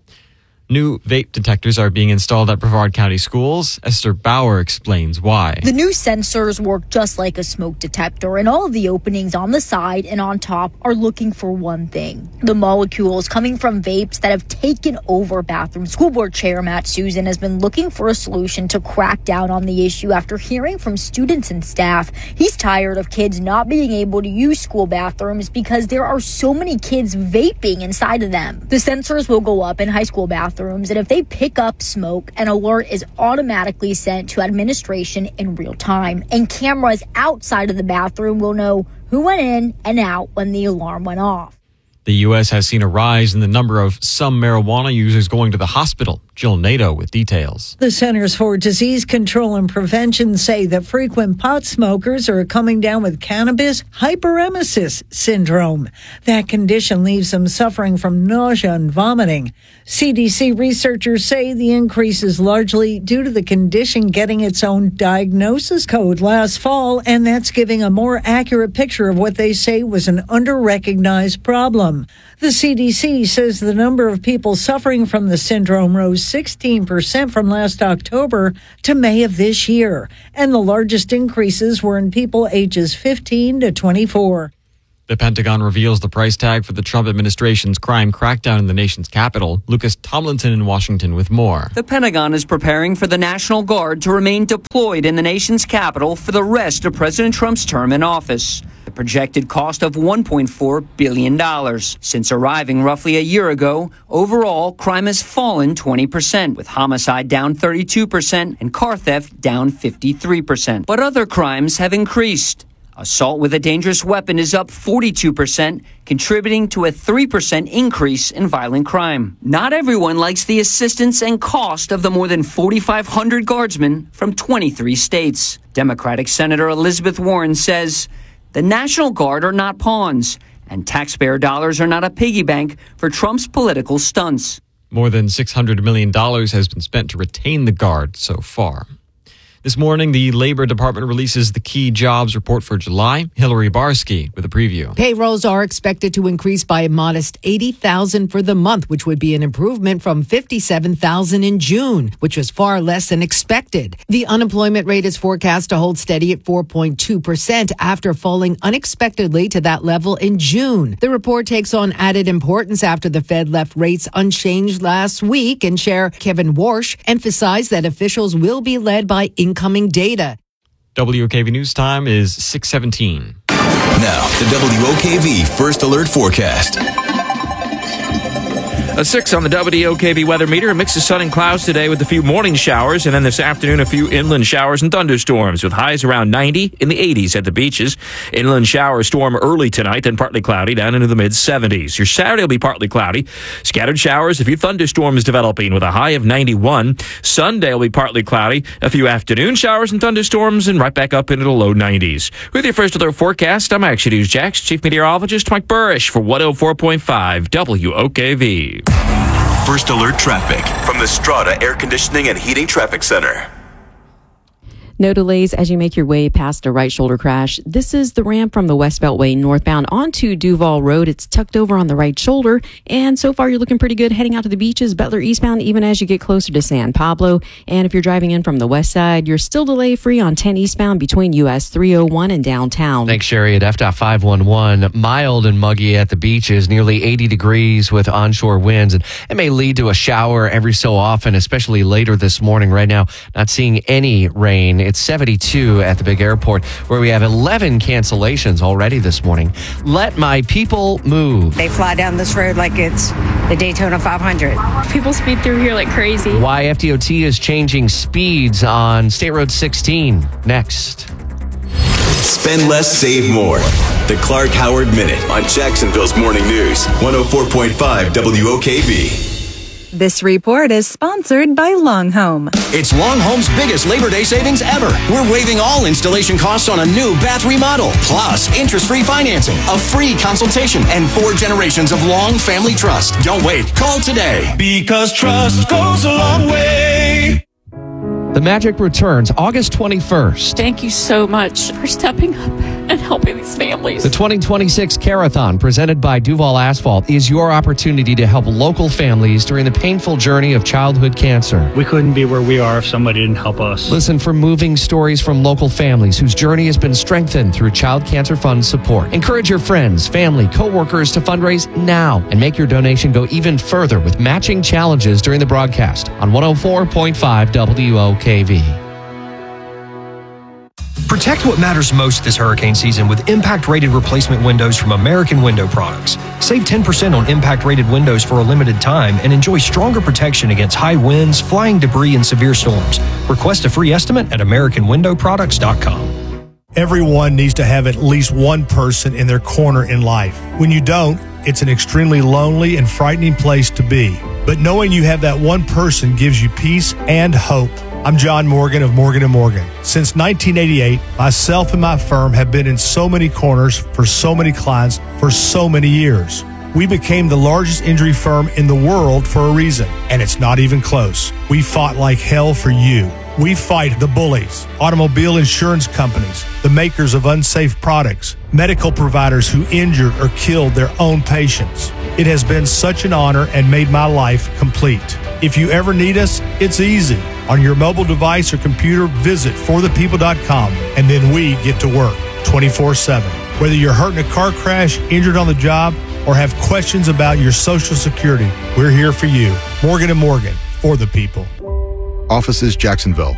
New vape detectors are being installed at Brevard County schools. Esther Bauer explains why. The new sensors work just like a smoke detector, and all of the openings on the side and on top are looking for one thing: the molecules coming from vapes that have taken over bathrooms. School board chair Matt Susan has been looking for a solution to crack down on the issue after hearing from students and staff. He's tired of kids not being able to use school bathrooms because there are so many kids vaping inside of them. The sensors will go up in high school bathrooms, and if they pick up smoke, an alert is automatically sent to administration in real time, and cameras outside of the bathroom will know who went in and out when the alarm went off. The U.S. has seen a rise in the number of some marijuana users going to the hospital. Jill Nato with details. The Centers for Disease Control and Prevention say that frequent pot smokers are coming down with cannabis hyperemesis syndrome. That condition leaves them suffering from nausea and vomiting. CDC researchers say the increase is largely due to the condition getting its own diagnosis code last fall, and that's giving a more accurate picture of what they say was an under-recognized problem. The CDC says the number of people suffering from the syndrome rose 16% from last October to May of this year, and the largest increases were in people ages 15 to 24. The Pentagon reveals the price tag for the Trump administration's crime crackdown in the nation's capital. Lucas Tomlinson in Washington with more. The Pentagon is preparing for the National Guard to remain deployed in the nation's capital for the rest of President Trump's term in office. The projected cost of $1.4 billion. Since arriving roughly a year ago, overall, crime has fallen 20%, with homicide down 32% and car theft down 53%. But other crimes have increased. Assault with a dangerous weapon is up 42%, contributing to a 3% increase in violent crime. Not everyone likes the assistance and cost of the more than 4,500 guardsmen from 23 states. Democratic Senator Elizabeth Warren says the National Guard are not pawns, and taxpayer dollars are not a piggy bank for Trump's political stunts. More than $600 million has been spent to retain the Guard so far. This morning, the Labor Department releases the key jobs report for July. Hillary Barsky with a preview. Payrolls are expected to increase by a modest 80,000 for the month, which would be an improvement from 57,000 in June, which was far less than expected. The unemployment rate is forecast to hold steady at 4.2% after falling unexpectedly to that level in June. The report takes on added importance after the Fed left rates unchanged last week, and Chair Kevin Warsh emphasized that officials will be led by incoming data. WOKV News Time is 6:17. Now, the WOKV First Alert Forecast. A 6 on the WOKV weather meter. A mix of sun and clouds today with a few morning showers, and then this afternoon a few inland showers and thunderstorms with highs around 90, in the 80s at the beaches. Inland shower storm early tonight, then partly cloudy down into the mid-70s. Your Saturday will be partly cloudy. Scattered showers, a few thunderstorms developing with a high of 91. Sunday will be partly cloudy. A few afternoon showers and thunderstorms, and right back up into the low 90s. With your First Alert forecast, I'm Action News Jax Chief Meteorologist Mike Burrish for 104.5 WOKV. First Alert Traffic from the Strata Air Conditioning and Heating Traffic Center. No delays as you make your way past a right shoulder crash. This is the ramp from the West Beltway northbound onto Duval Road. It's tucked over on the right shoulder, and so far you're looking pretty good heading out to the beaches, Butler eastbound, even as you get closer to San Pablo. And if you're driving in from the west side, you're still delay free on 10 eastbound between US 301 and downtown. Thanks, Sherry. At FDOT 511, mild and muggy at the beaches, nearly 80 degrees with onshore winds, and it may lead to a shower every so often, especially later this morning. Right now, not seeing any rain. It's 72 at the big airport, where we have 11 cancellations already this morning. Let my people move. They fly down this road like it's the Daytona 500. People speed through here like crazy. Why FDOT is changing speeds on State Road 16. Next. Spend less, save more. The Clark Howard Minute on Jacksonville's Morning News, 104.5 WOKV. This report is sponsored by Long Home. It's Long Home's biggest Labor Day savings ever. We're waiving all installation costs on a new bath remodel, plus interest-free financing, a free consultation, and 4 generations of Long Family Trust. Don't wait. Call today. Because trust goes a long way. The Magic returns August 21st. Thank you so much for stepping up and helping these families. The 2026 Carathon, presented by Duval Asphalt, is your opportunity to help local families during the painful journey of childhood cancer. We couldn't be where we are if somebody didn't help us. Listen for moving stories from local families whose journey has been strengthened through Child Cancer Fund support. Encourage your friends, family, co-workers to fundraise now and make your donation go even further with matching challenges during the broadcast on 104.5 WOKV. Protect what matters most this hurricane season with impact-rated replacement windows from American Window Products. Save 10% on impact-rated windows for a limited time and enjoy stronger protection against high winds, flying debris, and severe storms. Request a free estimate at AmericanWindowProducts.com. Everyone needs to have at least one person in their corner in life. When you don't, it's an extremely lonely and frightening place to be. But knowing you have that one person gives you peace and hope. I'm John Morgan of Morgan & Morgan. Since 1988, myself and my firm have been in so many corners for so many clients for so many years. We became the largest injury firm in the world for a reason, and it's not even close. We fought like hell for you. We fight the bullies, automobile insurance companies, the makers of unsafe products, medical providers who injured or killed their own patients. It has been such an honor and made my life complete. If you ever need us, it's easy. On your mobile device or computer, visit forthepeople.com, and then we get to work 24/7. Whether you're hurt in a car crash, injured on the job, or have questions about your Social Security, we're here for you. Morgan & Morgan, for the people. Offices, Jacksonville.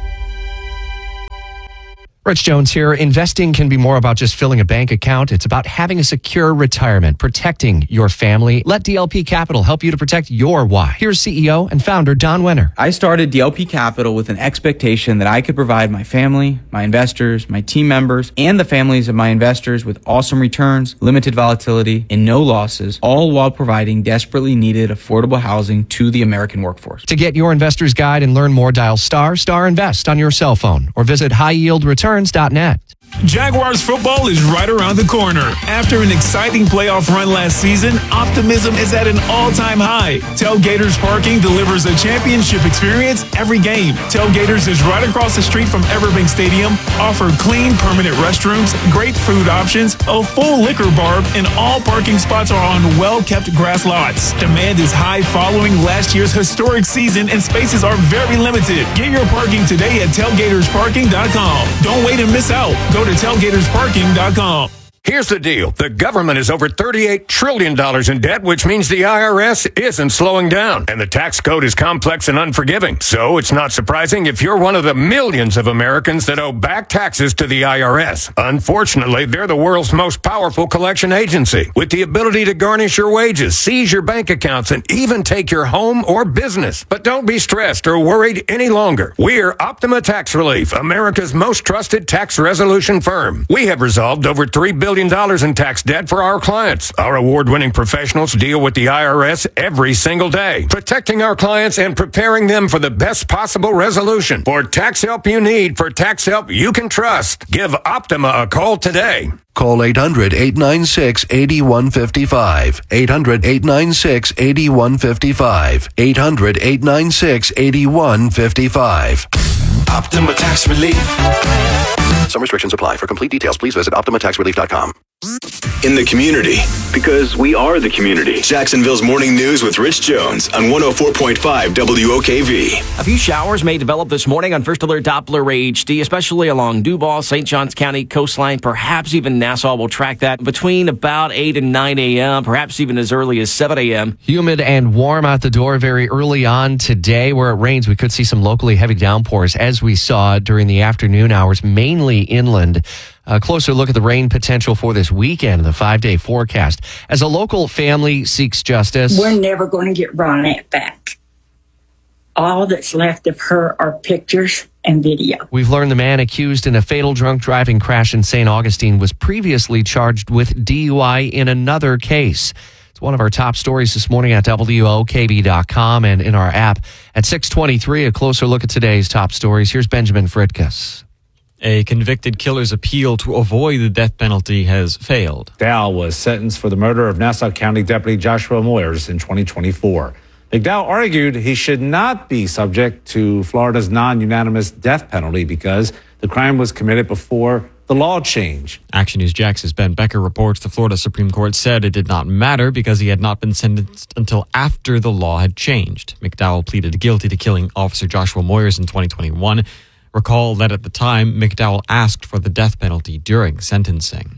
Rich Jones here. Investing can be more about just filling a bank account. It's about having a secure retirement, protecting your family. Let DLP Capital help you to protect your why. Here's CEO and founder Don Wenner. I started DLP Capital with an expectation that I could provide my family, my investors, my team members, and the families of my investors with awesome returns, limited volatility, and no losses, all while providing desperately needed affordable housing to the American workforce. To get your investor's guide and learn more, dial ** invest on your cell phone or visit highyieldreturns.net. Jaguars football is right around the corner. After an exciting playoff run last season, optimism is at an all-time high. Tailgaters Parking delivers a championship experience every game. Tailgaters is right across the street from Everbank Stadium, offer clean, permanent restrooms, great food options, a full liquor bar, and all parking spots are on well-kept grass lots. Demand is high following last year's historic season, and spaces are very limited. Get your parking today at tailgatorsparking.com. Don't wait and miss out. Go to tailgatorsparking.com. Here's the deal. The government is over $38 trillion in debt, which means the IRS isn't slowing down. And the tax code is complex and unforgiving. So it's not surprising if you're one of the millions of Americans that owe back taxes to the IRS. Unfortunately, they're the world's most powerful collection agency, with the ability to garnish your wages, seize your bank accounts, and even take your home or business. But don't be stressed or worried any longer. We're Optima Tax Relief, America's most trusted tax resolution firm. We have resolved over $3 billion in tax debt for our clients. Our award-winning professionals deal with the IRS every single day, protecting our clients and preparing them for the best possible resolution. For tax help you need, for tax help you can trust, give Optima a call today. Call 800-896-8155. 800-896-8155. 800-896-8155. Optima Tax Relief. Some restrictions apply. For complete details, please visit OptimaTaxRelief.com. In the community, because we are the community. Jacksonville's Morning News with Rich Jones on 104.5 WOKV. A few showers may develop this morning on First Alert Doppler HD, especially along Duval, St. Johns County coastline. Perhaps even Nassau will track that between about 8 and 9 a.m., perhaps even as early as 7 a.m. Humid and warm out the door very early on today. Where it rains, we could see some locally heavy downpours, as we saw during the afternoon hours, mainly inland. A closer look at the rain potential for this weekend, the 5-day forecast. As a local family seeks justice. We're never going to get Ronette back. All that's left of her are pictures and video. We've learned the man accused in a fatal drunk driving crash in St. Augustine was previously charged with DUI in another case. It's one of our top stories this morning at WOKV.com and in our app. At 6:23, a closer look at today's top stories. Here's Benjamin Fritkus. A convicted killer's appeal to avoid the death penalty has failed. McDowell was sentenced for the murder of Nassau County Deputy Joshua Moyers in 2024. McDowell argued he should not be subject to Florida's non-unanimous death penalty because the crime was committed before the law change. Action News Jax's Ben Becker reports the Florida Supreme Court said it did not matter because he had not been sentenced until after the law had changed. McDowell pleaded guilty to killing Officer Joshua Moyers in 2021. Recall that at the time, McDowell asked for the death penalty during sentencing.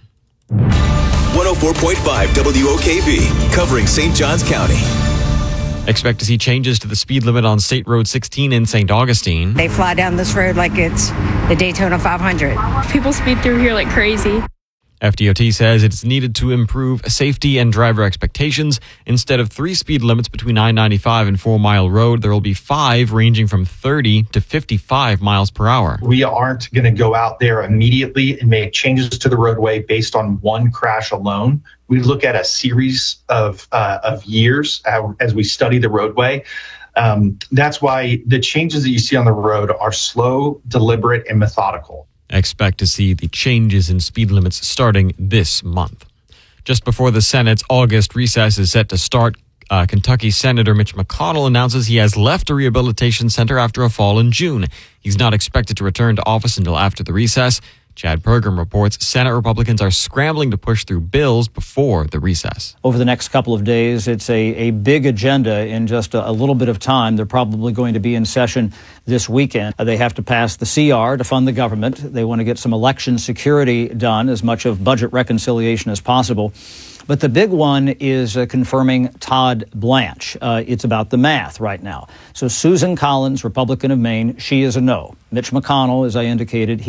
104.5 WOKV, covering St. Johns County. Expect to see changes to the speed limit on State Road 16 in St. Augustine. They fly down this road like it's the Daytona 500. People speed through here like crazy. FDOT says it's needed to improve safety and driver expectations. Instead of 3 speed limits between I-95 and 4 Mile Road, there will be 5 ranging from 30 to 55 miles per hour. We aren't going to go out there immediately and make changes to the roadway based on one crash alone. We look at a series of years as we study the roadway. That's why the changes that you see on the road are slow, deliberate, and methodical. Expect to see the changes in speed limits starting this month. Just before the Senate's August recess is set to start, Kentucky Senator Mitch McConnell announces he has left a rehabilitation center after a fall in June. He's not expected to return to office until after the recess. Chad Pergram reports Senate Republicans are scrambling to push through bills before the recess. Over the next couple of days, it's a big agenda in just a little bit of time. They're probably going to be in session this weekend. They have to pass the CR to fund the government. They want to get some election security done, as much of budget reconciliation as possible. But the big one is confirming Todd Blanche. It's about the math right now. So Susan Collins, Republican of Maine, she is a no. Mitch McConnell, as I indicated,